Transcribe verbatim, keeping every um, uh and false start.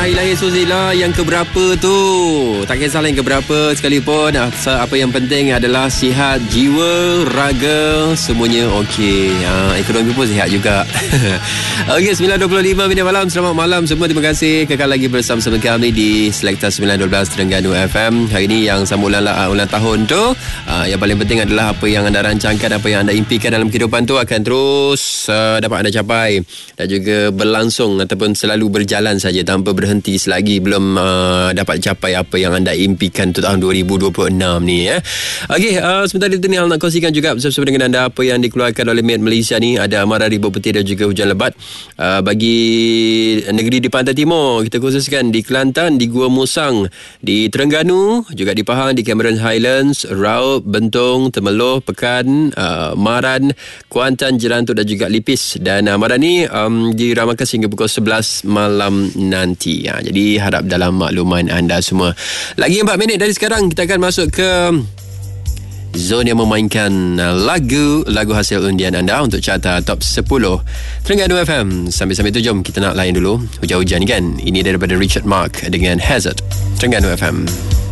hari lahir Suzila yang keberapa tu. Tak kisahlah yang keberapa sekalipun, apa yang penting adalah sihat jiwa, raga, semuanya okey. Ha, ekonomi pun sihat juga. Okey, sembilan dua puluh lima minit malam. Selamat malam semua. Terima kasih kekal lagi bersama-sama kami di Selekta sembilan dua belas Terengganu F M. Hari ini yang sambut ulang, ulang tahun tu, uh, yang paling penting adalah apa yang anda rancangkan, apa yang anda impikan dalam kehidupan tu akan terus uh, dapat anda capai dan juga berlangsung ataupun selalu berjalan saja tanpa berhenti selagi belum uh, dapat capai apa yang anda impikan untuk tahun dua ribu dua puluh enam ni ya. Okey, uh, sebentar itu ni hal nak kongsikan juga bersama dengan anda apa yang dikeluarkan oleh Met Malaysia ni. Ada amaran ribut petir dan juga hujan lebat uh, bagi negeri di pantai timur. Kita khususkan di Kelantan, di Gua Musang, di Terengganu, juga di Pahang, di Cameron Highlands, Raub, Bentong, Temeloh, Pekan, uh, Maran, Kuantan, Jerantuk dan juga Lipis. Dan amaran ni um, diramalkan sehingga pukul sebelas malam nanti. Ha, jadi harap dalam makluman anda semua. Lagi empat minit dari sekarang kita akan masuk ke zon yang memainkan lagu lagu hasil undian anda untuk carta top sepuluh Terengganu F M. Sambil-sambil tu jom kita nak layan dulu hujan-hujan kan. Ini daripada Richard Mark dengan Hazard, Terengganu F M.